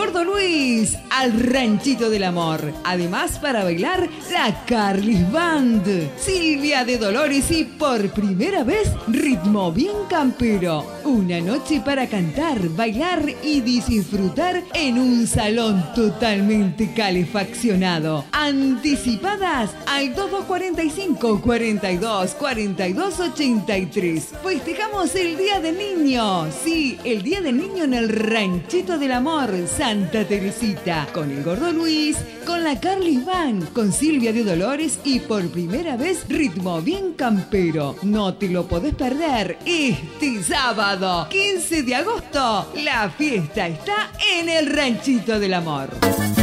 Gordo Luis al Ranchito del Amor. Además, para bailar, la Carlis Band. Silvia de Dolores y por primera vez, ritmo bien campero. Una noche para cantar, bailar y disfrutar en un salón totalmente calefaccionado. Anticipadas al 2245 42 42 83. Festejamos el Día del Niño. Sí, el Día del Niño en el Ranchito del Amor, Santa Teresita. Con el Gordo Luis, con la Carlis Band, con Silvia de Dolores y por primera vez ritmo bien campero. No te lo podés perder este sábado, 15 de agosto. La fiesta está en el Ranchito del Amor.